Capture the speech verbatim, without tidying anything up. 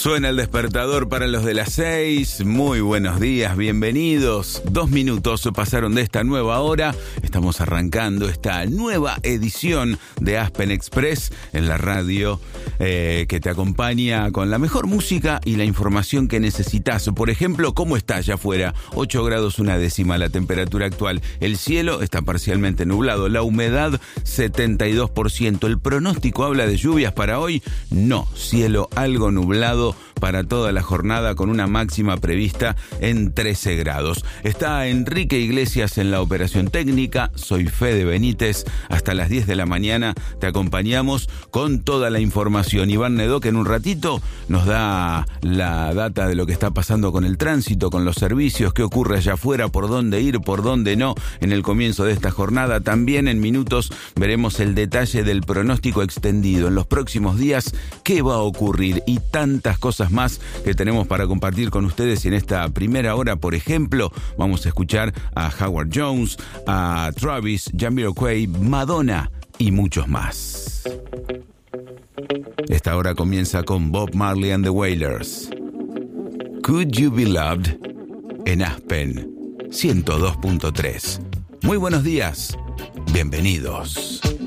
Suena el despertador para los de las seis. Muy buenos días, bienvenidos. Dos minutos pasaron de esta nueva hora. Estamos arrancando esta nueva edición de Aspen Express en la radio eh, que te acompaña con la mejor música y la información que necesitas. Por ejemplo, ¿cómo está allá afuera? ocho grados una décima la temperatura actual. El cielo está parcialmente nublado. La humedad setenta y dos por ciento. ¿El pronóstico habla de lluvias para hoy? No, cielo algo nublado para toda la jornada con una máxima prevista en trece grados. Está Enrique Iglesias en la operación técnica, soy Fede Benítez, hasta las diez de la mañana te acompañamos con toda la información. Iván Nedoc en un ratito nos da la data de lo que está pasando con el tránsito, con los servicios, qué ocurre allá afuera, por dónde ir, por dónde no en el comienzo de esta jornada. También en minutos veremos el detalle del pronóstico extendido en los próximos días, qué va a ocurrir y tantas cosas más que tenemos para compartir con ustedes en esta primera hora. Por ejemplo, vamos a escuchar a Howard Jones, a Travis, Jamiroquai, Madonna y muchos más. Esta hora comienza con Bob Marley and the Wailers. Could You Be Loved en Aspen ciento dos punto tres. Muy buenos días, bienvenidos.